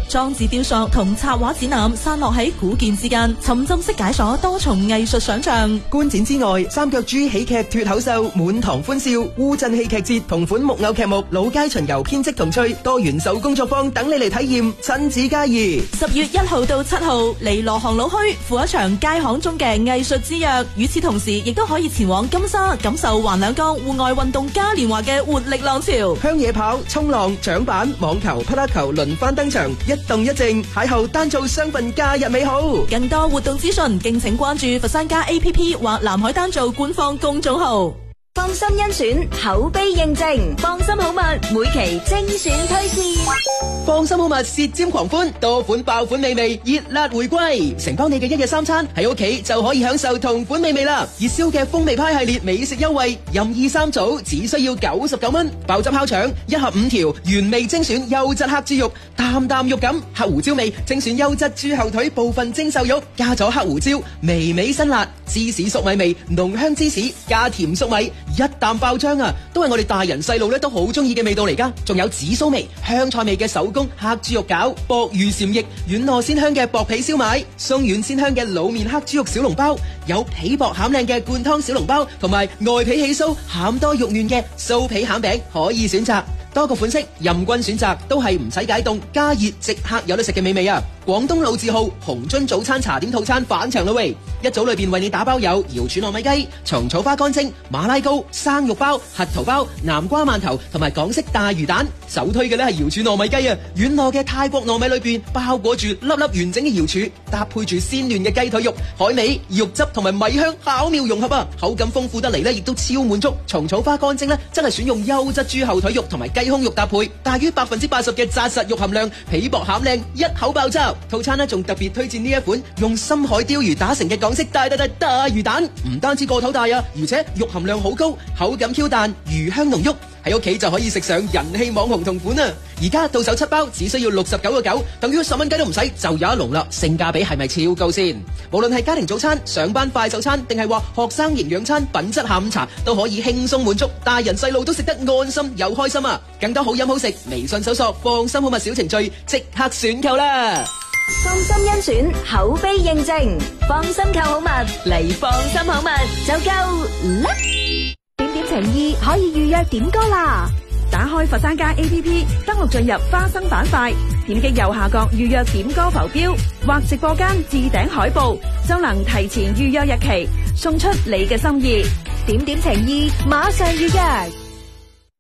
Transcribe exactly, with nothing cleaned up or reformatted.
裝置雕塑同插畫展覽散落喺古建之間，沉浸式解鎖多重藝術想象。 觀展之外，三腳豬喜劇脫口秀滿堂歡笑，烏鎮戲劇節同款木偶劇目《老街巡遊》編織童趣，多元手工作坊等你嚟體驗，親子皆宜。 十月一號到七號，嚟羅行老墟赴一場街巷中嘅藝術之約。與此同時，亦都可以前往金沙感受橫兩江戶外運動嘉年華嘅活力浪潮。 鄉野跑、衝浪、槳板、網球、匹克球輪番登場，一動一靜，邂逅單做雙份假日美好。 更多活動資訊，敬請關注佛山家 A P P 或南海單做官方公眾號。 放心甄選，口碑認證，放心好物每期精選推薦。 放心好物舌尖狂歡，多款爆款美味熱辣回歸，承包你嘅一日三餐，喺屋企就可以享受同款美味啦！熱銷嘅風味派系列美食優惠，任意三組只需要九十九蚊，爆汁烤腸一盒五條，原味精選優質黑豬肉，啖啖肉感，黑胡椒味精選優質豬後腿部分精瘦肉，加咗黑胡椒，微微辛辣，芝士粟米味，濃香芝士加甜粟米。一啖爆漿啊，都係我哋大人細路咧都好中意嘅味道嚟噶。仲有紫蘇味、香菜味嘅手工黑豬肉餃、薄魚禪翼、軟糯鮮香嘅薄皮燒賣、鬆軟鮮香嘅滷麵黑豬肉小籠包，有皮薄餡靚嘅灌湯小籠包，同埋外皮起酥、餡多肉嫩嘅酥皮餡餅可以選擇。多個款式任君選擇，都係唔使解凍，加熱即刻有得食嘅美味啊！廣東老字號紅樽早餐茶點套餐返場啦喂！一組裏邊為你打包有瑤柱糯米雞、蟲草花乾蒸、馬拉糕、生肉包、核桃包、南瓜饅頭同埋港式大魚蛋。首推嘅咧係瑤柱糯米雞啊！軟糯嘅泰國糯米裏邊包裹住粒粒完整嘅瑤柱，搭配住鮮嫩嘅雞腿肉、海味、肉汁同埋米香巧妙融合啊！口感豐富得嚟咧，亦都超滿足。蟲草花乾蒸咧，真係選用優質豬後腿肉同埋雞胸肉搭配，大於百分之八十嘅紮實肉含量，皮薄餡靚，一口爆汁。套餐呢仲特別推薦呢一款用深海鯛魚打成嘅港式大大大大魚蛋，唔單止個頭大啊，而且肉含量好高，口感 Q 彈，魚香濃郁，喺屋企就可以食上人氣網紅同款啊！而家到手七包只需要六十九個九，等於十蚊雞都唔使就有一籠啦，性價比係咪超高先？無論係家庭早餐、上班快手餐，定係話學生營養餐、品質下午茶，都可以輕鬆滿足，大人細路都食得安心又開心啊！更多好飲好食，微信搜索放心好物小程序，即刻選購啦！ 放心甄選，口碑認證，放心購好物嚟放心好物就夠啦！點點情意可以預約點歌啦！打開佛山家 A P P， 登錄進入花生板塊，點擊右下角預約點歌浮標或直播間置頂海報，就能提前預約日期，送出你嘅心意。點點情意，馬上預約。